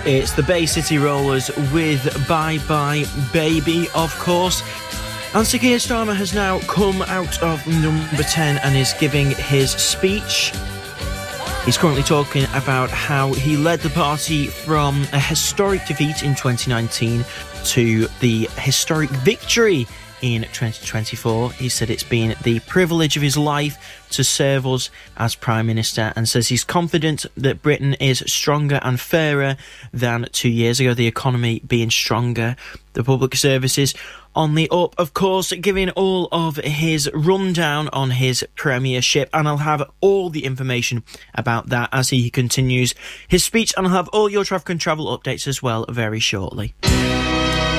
It's the Bay City Rollers with Bye Bye Baby, of course. And Sir Keir Starmer has now come out of number 10 and is giving his speech. He's currently talking about how he led the party from a historic defeat in 2019 to the historic victory in 2024. He said it's been the privilege of his life to serve us as Prime Minister, and says he's confident that Britain is stronger and fairer than 2 years ago, the economy being stronger, the public services on the up, of course, giving all of his rundown on his premiership, and I'll have all the information about that as he continues his speech, and I'll have all your traffic and travel updates as well very shortly.